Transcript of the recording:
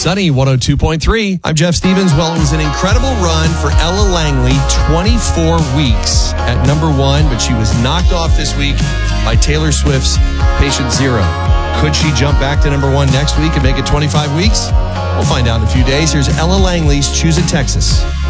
Sunny 102.3. I'm Jeff Stevens. Well, it was an incredible run for Ella Langley, 24 weeks at number one, but she was knocked off this week by Taylor Swift's Patient Zero. Could she jump back to number one next week and make it 25 weeks? We'll find out in a few days. Here's Ella Langley's Choose It, Texas.